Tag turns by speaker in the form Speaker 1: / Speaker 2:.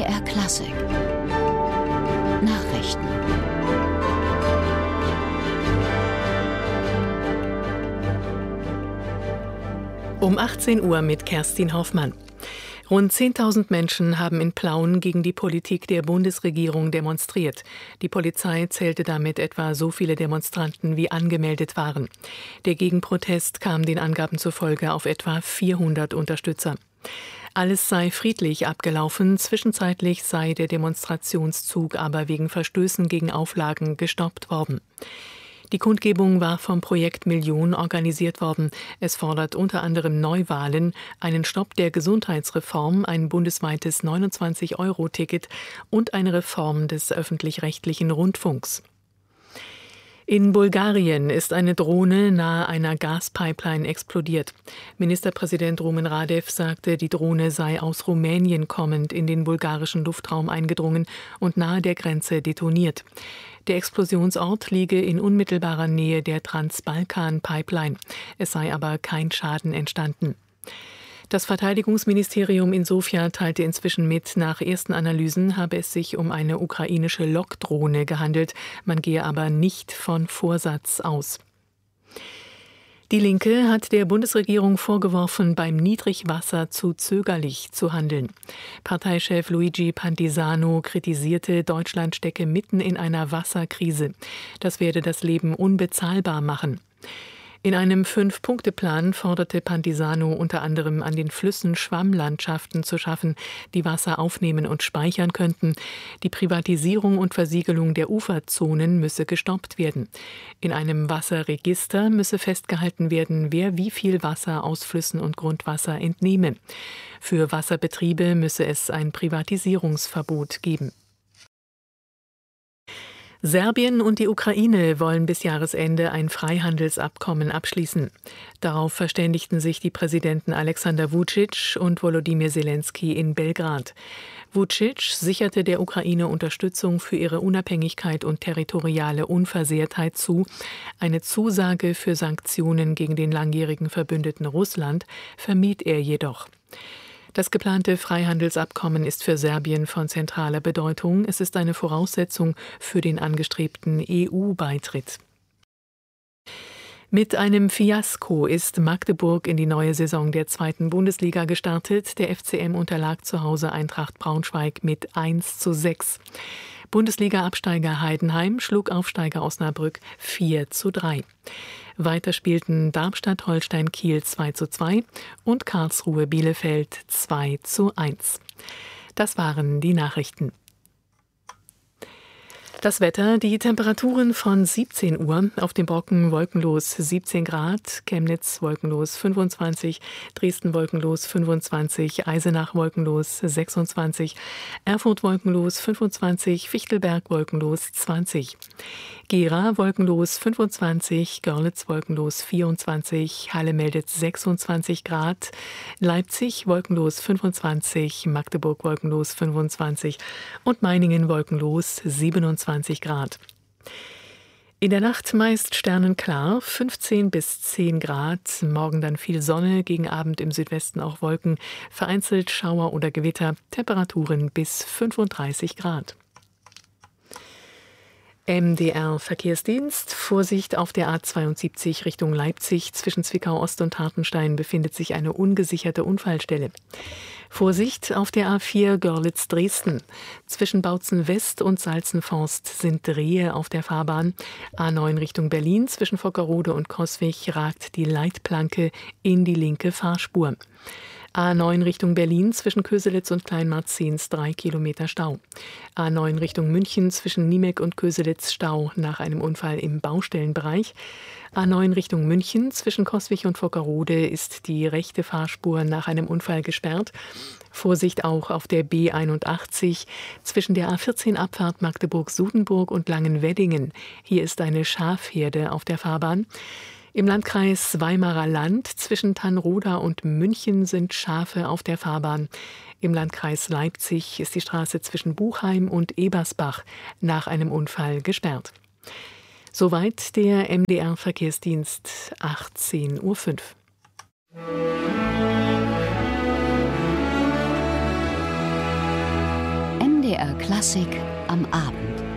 Speaker 1: MDR Klassik Nachrichten.
Speaker 2: Um 18 Uhr mit Kerstin Hoffmann. Rund 10.000 Menschen haben in Plauen gegen die Politik der Bundesregierung demonstriert. Die Polizei zählte damit etwa so viele Demonstranten, wie angemeldet waren. Der Gegenprotest kam den Angaben zufolge auf etwa 400 Unterstützer. Alles sei friedlich abgelaufen, zwischenzeitlich sei der Demonstrationszug aber wegen Verstößen gegen Auflagen gestoppt worden. Die Kundgebung war vom Projekt Million organisiert worden. Es fordert unter anderem Neuwahlen, einen Stopp der Gesundheitsreform, ein bundesweites 29-Euro-Ticket und eine Reform des öffentlich-rechtlichen Rundfunks. In Bulgarien ist eine Drohne nahe einer Gaspipeline explodiert. Ministerpräsident Rumen Radev sagte, die Drohne sei aus Rumänien kommend in den bulgarischen Luftraum eingedrungen und nahe der Grenze detoniert. Der Explosionsort liege in unmittelbarer Nähe der Transbalkan-Pipeline. Es sei aber kein Schaden entstanden. Das Verteidigungsministerium in Sofia teilte inzwischen mit, nach ersten Analysen habe es sich um eine ukrainische Lockdrohne gehandelt. Man gehe aber nicht von Vorsatz aus. Die Linke hat der Bundesregierung vorgeworfen, beim Niedrigwasser zu zögerlich zu handeln. Parteichef Luigi Pantisano kritisierte, Deutschland stecke mitten in einer Wasserkrise. Das werde das Leben unbezahlbar machen. In einem 5-Punkte-Plan forderte Pantisano unter anderem, an den Flüssen Schwammlandschaften zu schaffen, die Wasser aufnehmen und speichern könnten. Die Privatisierung und Versiegelung der Uferzonen müsse gestoppt werden. In einem Wasserregister müsse festgehalten werden, wer wie viel Wasser aus Flüssen und Grundwasser entnehme. Für Wasserbetriebe müsse es ein Privatisierungsverbot geben. Serbien und die Ukraine wollen bis Jahresende ein Freihandelsabkommen abschließen. Darauf verständigten sich die Präsidenten Alexander Vučić und Volodymyr Zelensky in Belgrad. Vučić sicherte der Ukraine Unterstützung für ihre Unabhängigkeit und territoriale Unversehrtheit zu. Eine Zusage für Sanktionen gegen den langjährigen Verbündeten Russland vermied er jedoch. Das geplante Freihandelsabkommen ist für Serbien von zentraler Bedeutung. Es ist eine Voraussetzung für den angestrebten EU-Beitritt. Mit einem Fiasko ist Magdeburg in die neue Saison der 2. Bundesliga gestartet. Der FCM unterlag zu Hause Eintracht Braunschweig mit 1:6. Bundesliga-Absteiger Heidenheim schlug Aufsteiger Osnabrück 4:3. Weiter spielten Darmstadt-Holstein-Kiel 2:2 und Karlsruhe-Bielefeld 2:1. Das waren die Nachrichten. Das Wetter, die Temperaturen von 17 Uhr, auf dem Brocken wolkenlos 17 Grad, Chemnitz wolkenlos 25, Dresden wolkenlos 25, Eisenach wolkenlos 26, Erfurt wolkenlos 25, Fichtelberg wolkenlos 20, Gera wolkenlos 25, Görlitz wolkenlos 24, Halle meldet 26 Grad, Leipzig wolkenlos 25, Magdeburg wolkenlos 25 und Meiningen wolkenlos 27 Grad. In der Nacht meist sternenklar, 15 bis 10 Grad, morgen dann viel Sonne, gegen Abend im Südwesten auch Wolken, vereinzelt Schauer oder Gewitter, Temperaturen bis 35 Grad. MDR Verkehrsdienst. Vorsicht auf der A72 Richtung Leipzig. Zwischen Zwickau Ost und Hartenstein befindet sich eine ungesicherte Unfallstelle. Vorsicht auf der A4 Görlitz-Dresden. Zwischen Bautzen West und Salzenforst sind Rehe auf der Fahrbahn. A9 Richtung Berlin. Zwischen Vockerode und Coswig ragt die Leitplanke in die linke Fahrspur. A9 Richtung Berlin, zwischen Köselitz und Kleinmarzens 3 Kilometer Stau. A9 Richtung München, zwischen Niemek und Köselitz Stau nach einem Unfall im Baustellenbereich. A9 Richtung München, zwischen Coswig und Vockerode ist die rechte Fahrspur nach einem Unfall gesperrt. Vorsicht auch auf der B81 zwischen der A14 Abfahrt Magdeburg-Sudenburg und Langenweddingen. Hier ist eine Schafherde auf der Fahrbahn. Im Landkreis Weimarer Land zwischen Tannroda und München sind Schafe auf der Fahrbahn. Im Landkreis Leipzig ist die Straße zwischen Buchheim und Ebersbach nach einem Unfall gesperrt. Soweit der MDR Verkehrsdienst, 18:05 Uhr.
Speaker 1: BR Klassik am Abend.